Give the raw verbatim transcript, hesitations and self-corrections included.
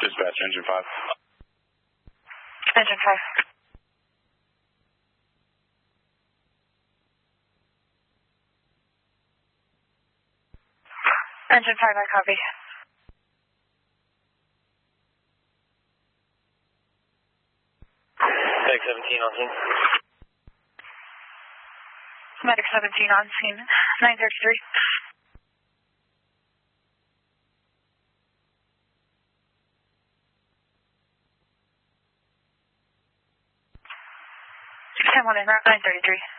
Dispatch, engine five. Engine five. Engine five, I copy. Medic seventeen on scene. Medic seventeen on scene, nine thirty-three. ten one in route nine thirty-three.